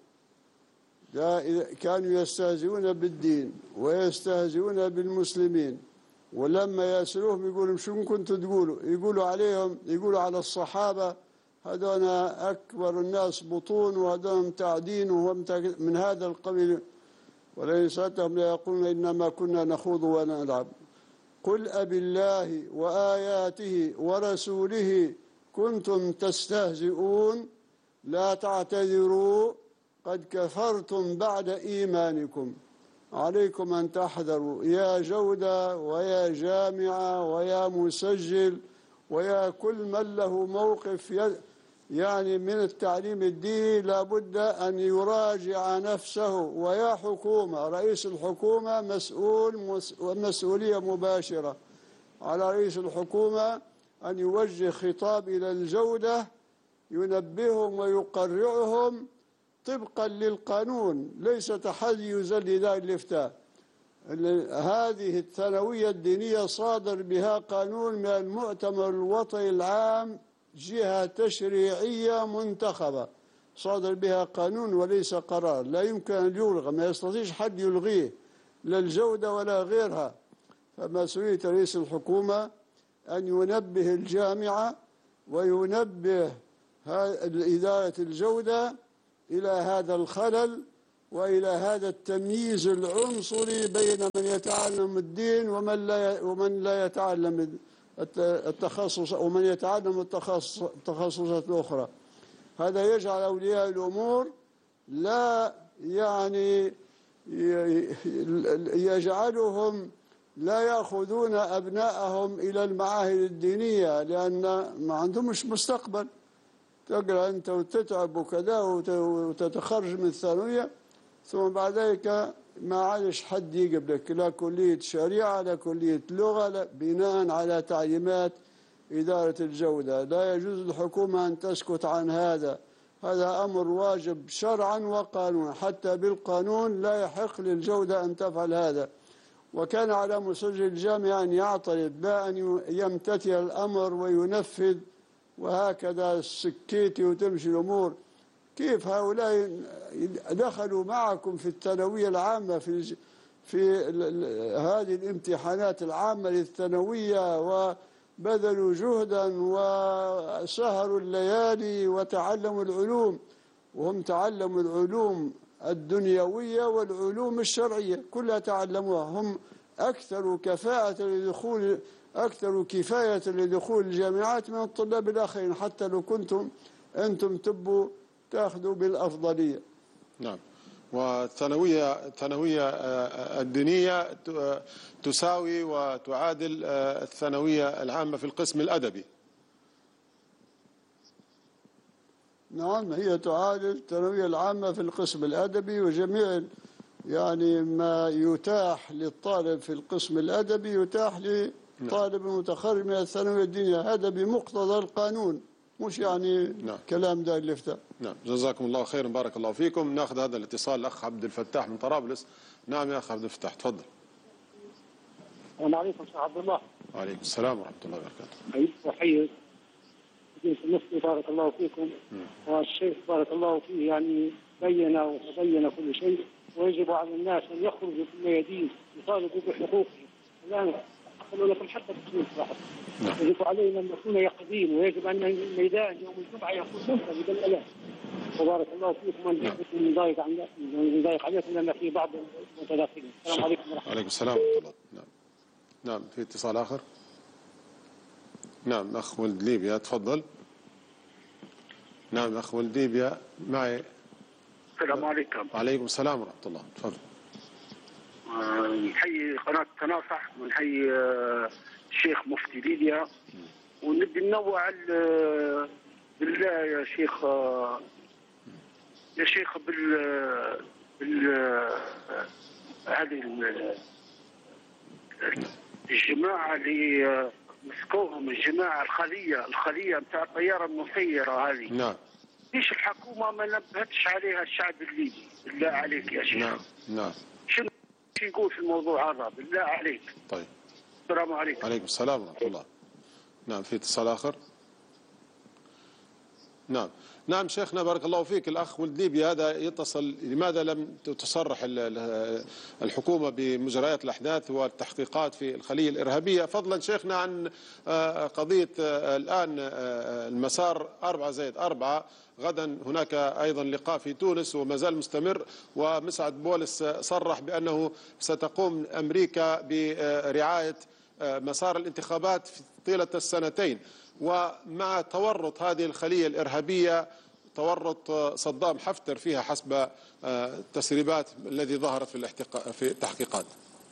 كانوا يستهزئون بالدين ويستهزئون بالمسلمين، ولما يسألوهم يقولوا شو كنتوا تقولوا؟ يقولوا على الصحابة هذول أكبر الناس بطون وهذول متعدين وهم من هذا القبيل. ولئن سألتهم ليقولون إنما كنا نخوض ونلعب. قل أبي الله وآياته ورسوله كنتم تستهزئون لا تعتذروا قد كفرتم بعد إيمانكم. عليكم أن تحذروا يا جودة ويا جامعة ويا مسجل ويا كل من له موقف يعني من التعليم الديني، لابد أن يراجع نفسه. ويا حكومة، رئيس الحكومة مسؤولية مباشرة على رئيس الحكومة أن يوجه خطاب إلى الجودة ينبههم ويقرعهم طبقا للقانون، ليس تحيزا لدار الإفتاء. هذه الثانوية الدينية صادر بها قانون من المؤتمر الوطني العام جهة تشريعية منتخبة صادر بها قانون وليس قرار، لا يمكن أن يلغى، ما يستطيعش حد يلغيه لا الجودة ولا غيرها. فمسؤولية رئيس الحكومة أن ينبه الجامعة وينبه إدارة الجودة إلى هذا الخلل وإلى هذا التمييز العنصري بين من يتعلم الدين ومن لا يتعلم التخصص ومن يتعلم التخصصات الأخرى. هذا يجعل أولياء الأمور لا يعني يجعلهم لا يأخذون أبنائهم إلى المعاهد الدينية لأن ما عندهمش مستقبل. تقرأ أنت وتتعب وكذا وتتخرج من الثانوية ثم بعد ذلك ما عادش حد يقبلك لا كلية شريعة لا كلية لغة لا، بناء على تعليمات إدارة الجودة. لا يجوز للحكومة أن تسكت عن هذا، هذا أمر واجب شرعا وقانونا، حتى بالقانون لا يحق للجودة أن تفعل هذا. وكان على مسجل الجامعة أن يعترض لا أن يمتثل الأمر وينفذ وهكذا السكيتي وتمشي الأمور. كيف هؤلاء دخلوا معكم في الثانوية العامة في هذه الامتحانات العامة للثانوية وبذلوا جهدا وسهروا الليالي وتعلموا العلوم، وهم تعلموا العلوم الدنيوية والعلوم الشرعية كلها تعلموها. هم أكثر كفاءة لدخول أكثر كفاية لدخول الجامعات من الطلاب الآخرين، حتى لو كنتم أنتم تبوا تأخذوا بالأفضلية. نعم. والثانوية الدينية تساوي وتعادل الثانوية العامة في القسم الأدبي. نعم، هي تعادل الثانوية العامة في القسم الأدبي، وجميع يعني ما يتاح للطالب في القسم الأدبي يتاح لطالب متخرج من الثانوية الدينية. هذا بمقتضى القانون، مش يعني نعم. كلام دار الافتاء. نعم، جزاكم الله خيرا، بارك الله فيكم. ناخذ هذا الاتصال الأخ عبد الفتاح من طرابلس. نعم يا أخ عبد الفتاح، تفضل. السلام عليكم شيخ عبد الله. وعليكم السلام ورحمة الله وبركاته. أحيي المفتي بارك الله فيكم، والشيخ بارك الله فيه يعني بين وتبين كل شيء، ويجب على الناس أن يخرجوا في الميادين يطالبوا بحقوقهم. الآن أقول لكم حتى بسم صراحة يجب علينا أن نكون يقظين، ويجب أن الميدان يوم الجمعة يكون ممتلئ بالآلاف. وبارك الله فيكم أن نضايق عليكم لأن في بعض المتداخلين. السلام عليكم ورحمة الله. وعليكم السلام ورحمة الله. نعم. نعم، في اتصال آخر. نعم، أخ ولد ليبيا، تفضل. نعم، أخ ولد ليبيا معي. السلام عليكم. وعليكم السلام ورحمة الله، تفضل. نحيي قناة تناصح ونحيي الشيخ مفتي ليبيا، ونبي ننوع بالله يا شيخ هذه الجماعة اللي مسكوهم، الجماعة الخلية نتاع الطيارة المسيرة هذه. نعم. ليش الحكومة ما نبهتش عليها الشعب الليبي؟ بالله عليك يا شيخ. نعم. نعم. شنو يقول في الموضوع هذا بالله عليك؟ طيب. السلام عليكم. وعليكم السلام ورحمة الله. نعم، في اتصال آخر. نعم. نعم شيخنا بارك الله فيك، الأخ ولد ليبيا هذا يتصل، لماذا لم تصرح الحكومة بمجريات الأحداث والتحقيقات في الخلية الإرهابية، فضلا شيخنا عن قضية الآن المسار 4+4. غدا هناك أيضا لقاء في تونس وما زال مستمر، ومسعد بولس صرح بأنه ستقوم أمريكا برعاية مسار الانتخابات طيلة السنتين. ومع تورط هذه الخلية الإرهابية، تورط صدام حفتر فيها حسب التسريبات الذي ظهرت في التحقيقات.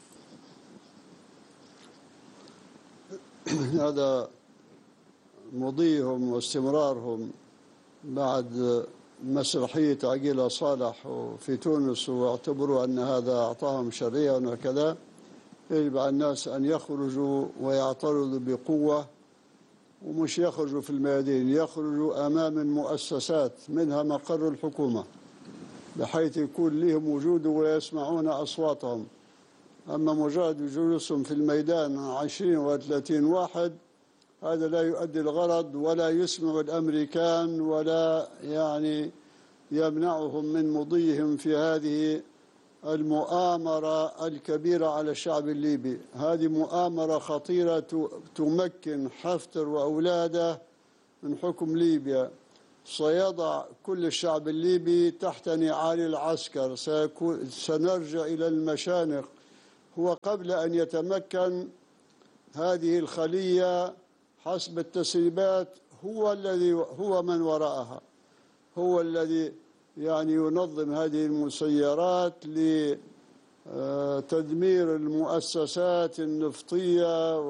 هذا مضيهم واستمرارهم بعد مسرحية عقيلة صالح في تونس، واعتبروا أن هذا أعطاهم شرعية وكذا. يجب على الناس أن يخرجوا ويعترضوا بقوة، ومش يخرجوا في الميادين، يخرجوا أمام المؤسسات منها مقر الحكومة بحيث يكون لهم وجود ويسمعون أصواتهم. أما مجرد جلوسهم في الميدان 20 و30 واحد هذا لا يؤدي الغرض ولا يسمع الأمريكان ولا يعني يمنعهم من مضيهم في هذه المؤامرة الكبيرة على الشعب الليبي. هذه مؤامرة خطيرة تمكن حفتر وأولاده من حكم ليبيا، سيضع كل الشعب الليبي تحت نعال العسكر، سنرجع إلى المشانق. هو قبل أن يتمكن هذه الخلية حسب التسريبات هو من وراءها، هو الذي يعني ينظم هذه المسيرات لتدمير المؤسسات النفطية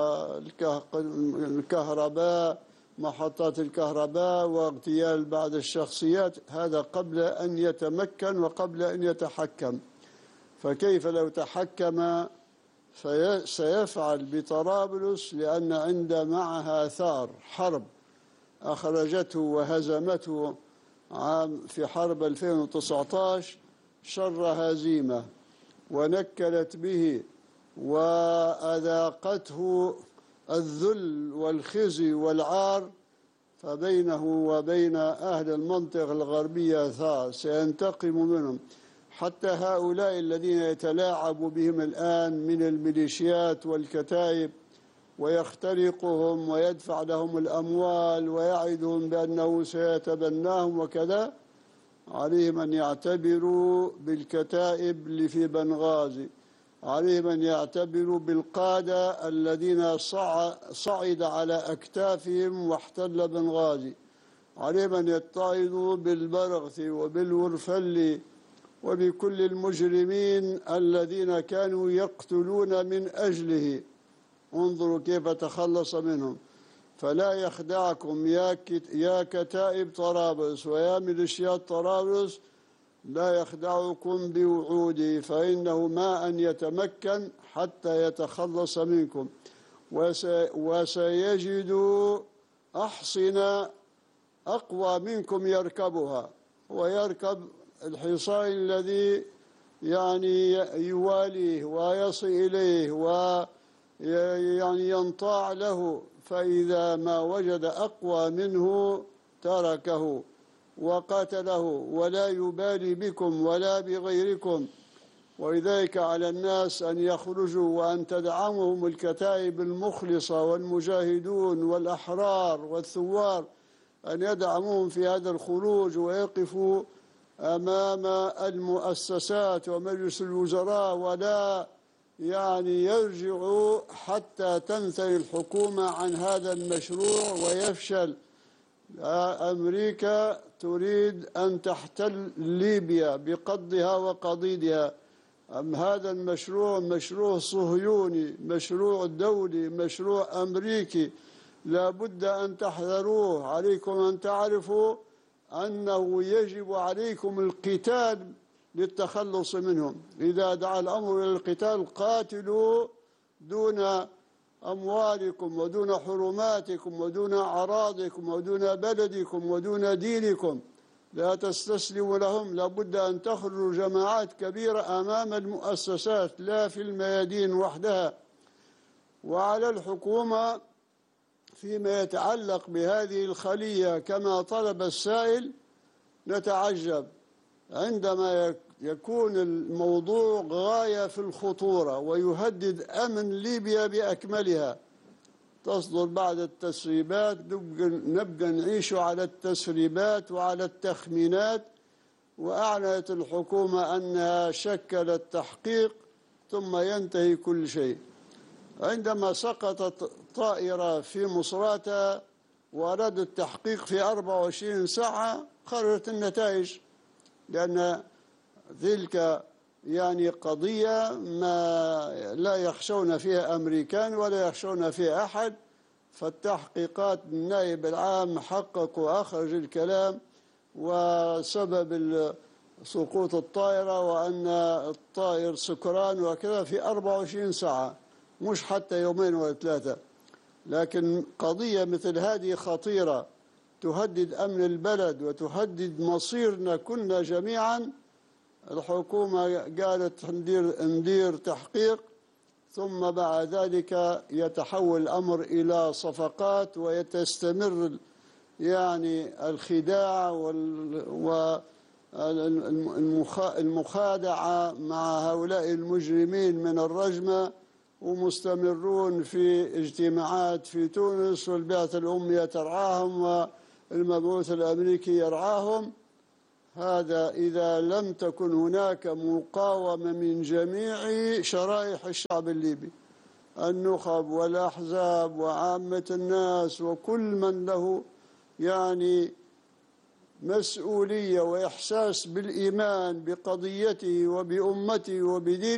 والكهرباء، محطات الكهرباء، واغتيال بعض الشخصيات. هذا قبل أن يتمكن وقبل أن يتحكم. فكيف لو تحكم سيفعل بطرابلس، لأن عند معها ثار حرب أخرجته وهزمته في حرب 2019 شر هزيمة، ونكلت به وأذاقته الذل والخزي والعار، فبينه وبين أهل المنطقة الغربية ثار سينتقم منهم. حتى هؤلاء الذين يتلاعب بهم الآن من الميليشيات والكتائب ويخترقهم ويدفع لهم الأموال ويعدهم بأنه سيتبناهم وكذا، عليهم أن يعتبروا بالكتائب اللي في بنغازي، عليهم أن يعتبروا بالقادة الذين صعد على أكتافهم واحتل بنغازي، عليهم أن يتعظوا بالبرغثي وبالورفلي وبكل المجرمين الذين كانوا يقتلون من أجله. انظروا كيف تخلص منهم. فلا يخدعكم يا كتائب طرابلس ويا ميليشيات طرابلس، لا يخدعكم بوعوده، فإنه ما أن يتمكن حتى يتخلص منكم، وسيجد أحصنة أقوى منكم يركبها، ويركب الحصان الذي يعني يواليه ويصل إليه ويعني ينطاع له، فإذا ما وجد أقوى منه تركه وقاتله، ولا يبالي بكم ولا بغيركم. ولذلك على الناس أن يخرجوا وأن تدعمهم الكتائب المخلصة والمجاهدون والأحرار والثوار، أن يدعموهم في هذا الخروج ويقفوا أمام المؤسسات ومجلس الوزراء، ولا يعني يرجعوا حتى تنثني الحكومة عن هذا المشروع ويفشل. أمريكا تريد أن تحتل ليبيا بقضها وقضيدها. هذا المشروع مشروع صهيوني، مشروع دولي، مشروع أمريكي، لا بد أن تحذروه. عليكم أن تعرفوا أنه يجب عليكم القتال للتخلص منهم. إذا دعا الأمر إلى القتال قاتلوا دون أموالكم ودون حرماتكم ودون أعراضكم ودون بلدكم ودون دينكم، لا تستسلموا لهم. لابد أن تخرجوا جماعات كبيرة أمام المؤسسات، لا في الميادين وحدها. وعلى الحكومة فيما يتعلق بهذه الخلية كما طلب السائل، نتعجب عندما يكون الموضوع غاية في الخطورة ويهدد أمن ليبيا بأكملها، تصدر بعد التسريبات، نبقى نعيش على التسريبات وعلى التخمينات. وأعلنت الحكومة أنها شكلت تحقيق ثم ينتهي كل شيء. عندما سقطت طائرة في مصراتة وأرادوا التحقيق في 24 ساعة خرجت النتائج، لأن تلك يعني قضية ما لا يخشون فيها أمريكان ولا يخشون فيها أحد. فالتحقيقات النائب العام حقق وأخرج الكلام وسبب سقوط الطائرة وأن الطائر سكران وكذا في 24 ساعة، مش حتى يومين ولا ثلاثة. لكن قضية مثل هذه خطيرة تهدد أمن البلد وتهدد مصيرنا كنا جميعا. الحكومة قالت ندير تحقيق، ثم بعد ذلك يتحول الأمر إلى صفقات ويتستمر يعني الخداع والمخادعة مع هؤلاء المجرمين من الرجمة، ومستمرون في اجتماعات في تونس، والبعثة الأمية ترعاهم والمبعوث الأمريكي يرعاهم. هذا إذا لم تكن هناك مقاومة من جميع شرائح الشعب الليبي، النخب والأحزاب وعامة الناس وكل من له يعني مسؤولية وإحساس بالإيمان بقضيته وبأمته وبدينه.